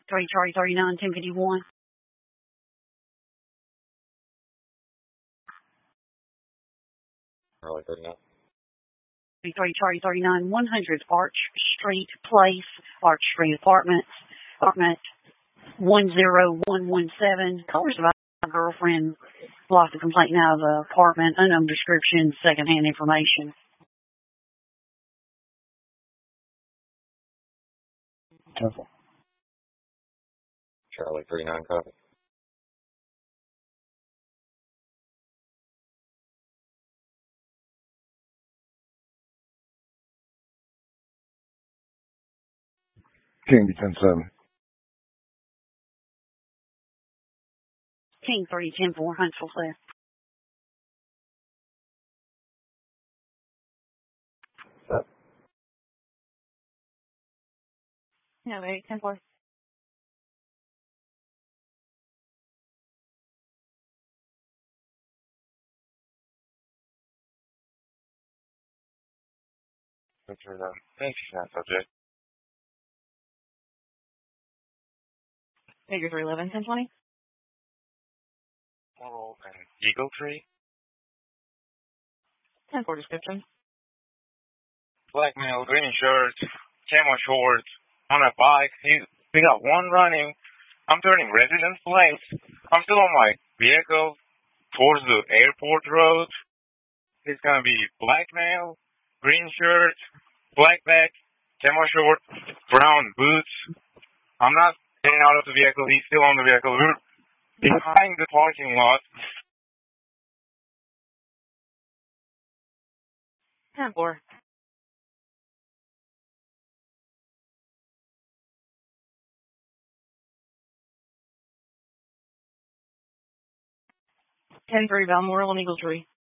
3 Charlie 39, 1051. Charlie 39. 3 Charlie 39, 100 Arch Street Place, Arch Street Apartment 10117. Callers about my girlfriend lost a complaint out of the apartment, unknown description, secondhand information. Careful. Charlie 39, copy. King be 10-7. King 30, 10-4, Huntsville, Claire. Set. No, 8, 10-4. Picture of thanks, subject. Figure 311, 1020. Laurel and Eagle Tree. 10-4 description. Black male, green shirt, camo shorts, on a bike. We got one running. I'm turning residence plates. I'm still on my vehicle towards the airport road. It's gonna be black male, green shirt, black bag, camo short, brown boots. I'm not getting out of the vehicle. He's still on the vehicle. We're behind the parking lot. 10-4. 10-3, Balmoral and Eagle Tree.